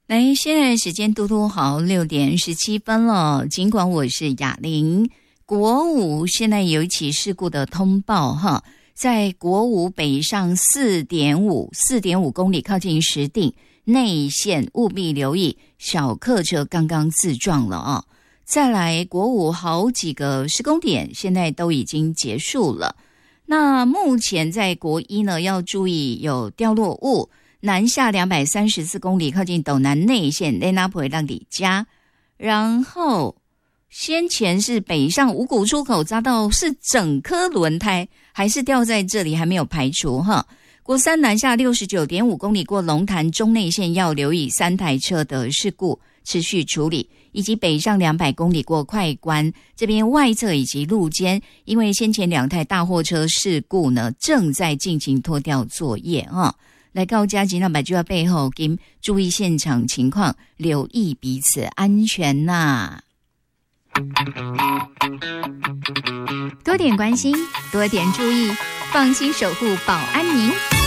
来，现在时间嘟嘟好6:17了。尽管我是雅玲，国五现在有一起事故的通报哈，在国五北上4.5公里，靠近石碇内线，务必留意小客车刚刚自撞了啊。再来，国五好几个施工点现在都已经结束了。那目前在国一呢，要注意有掉落物。南下234公里，靠近斗南内线雷纳普让里家，然后先前是北上五股出口匝道，是整颗轮胎还是掉在这里还没有排除哈。国三南下69.5公里过龙潭中内线，要留意3台车的事故持续处理，以及北上200公里过快关这边外侧以及路肩，因为先前2台大货车事故呢正在进行拖吊作业啊。来到家吉那百就要背后跟注意现场情况，留意彼此安全呐。多点关心，多点注意，放心守护保安您。